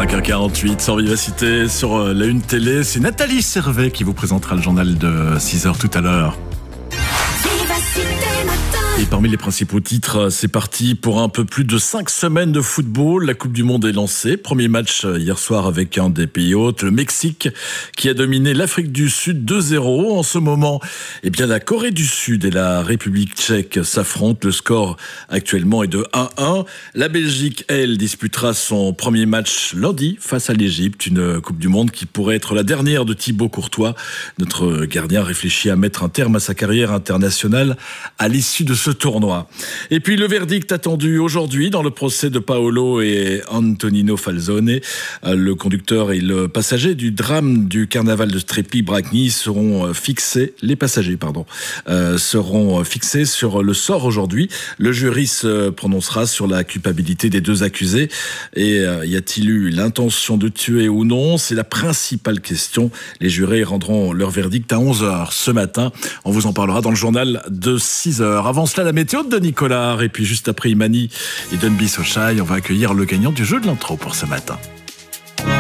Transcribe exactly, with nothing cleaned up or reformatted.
cinq heures quarante-huit, sans vivacité, sur la Une Télé. C'est Nathalie Servet qui vous présentera le journal de six heures tout à l'heure. Et parmi les principaux titres, c'est parti pour un peu plus de cinq semaines de football. La Coupe du Monde est lancée. Premier match hier soir avec un des pays hôtes, le Mexique, qui a dominé l'Afrique du Sud deux zéro. En ce moment, eh bien, la Corée du Sud et la République tchèque s'affrontent. Le score actuellement est de un un. La Belgique, elle, disputera son premier match lundi face à l'Égypte. Une Coupe du Monde qui pourrait être la dernière de Thibaut Courtois. Notre gardien réfléchit à mettre un terme à sa carrière internationale à l'issue de ce tournoi. Et puis le verdict attendu aujourd'hui dans le procès de Paolo et Antonino Falzone. Le conducteur et le passager du drame du carnaval de Strepy-Bragny seront fixés, les passagers pardon, euh, seront fixés sur le sort aujourd'hui. Le jury se prononcera sur la culpabilité des deux accusés. Et euh, y a-t-il eu l'intention de tuer ou non? C'est la principale question. Les jurés rendront leur verdict à onze heures ce matin. On vous en parlera dans le journal de six heures. Avant cela, la météo de Nicolas. Et puis juste après Imani et Dunby Sochai, on va accueillir le gagnant du jeu de l'intro pour ce matin.